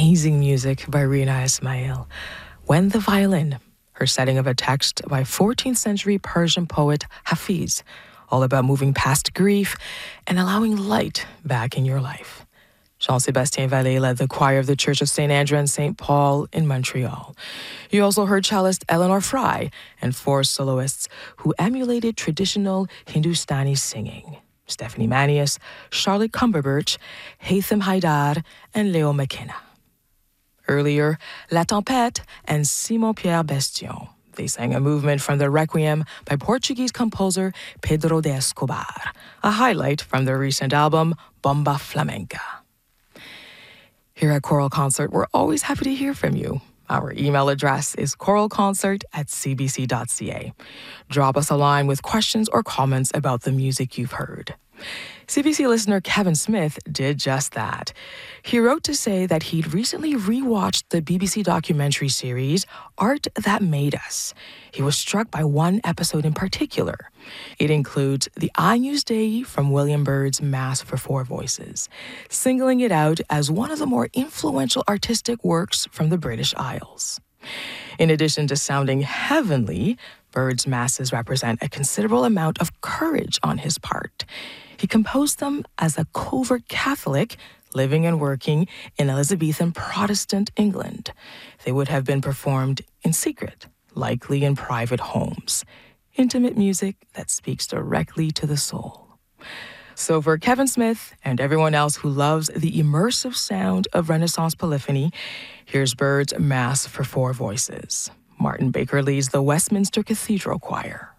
amazing music by Rina Ismail. When the Violin, her setting of a text by 14th century Persian poet Hafiz, all about moving past grief and allowing light back in your life. Jean-Sébastien Vallée led the choir of the Church of St. Andrew and St. Paul in Montreal. You also heard cellist Eleanor Fry and 4 soloists who emulated traditional Hindustani singing. Stephanie Manius, Charlotte Cumberbirch, Haytham Haidar, and Leo McKenna. Earlier, La Tempête and Simon-Pierre Bestion. They sang a movement from the Requiem by Portuguese composer Pedro de Escobar, a highlight from their recent album, Bomba Flamenca. Here at Choral Concert, we're always happy to hear from you. Our email address is choralconcert@cbc.ca. Drop us a line with questions or comments about the music you've heard. CBC listener Kevin Smith did just that. He wrote to say that he'd recently rewatched the BBC documentary series Art That Made Us. He was struck by one episode in particular. It includes the Agnus Dei from William Byrd's Mass for 4 Voices, singling it out as one of the more influential artistic works from the British Isles. In addition to sounding heavenly, Byrd's masses represent a considerable amount of courage on his part. He composed them as a covert Catholic living and working in Elizabethan Protestant England. They would have been performed in secret, likely in private homes. Intimate music that speaks directly to the soul. So for Kevin Smith and everyone else who loves the immersive sound of Renaissance polyphony, here's Byrd's Mass for 4 Voices. Martin Baker leads the Westminster Cathedral Choir.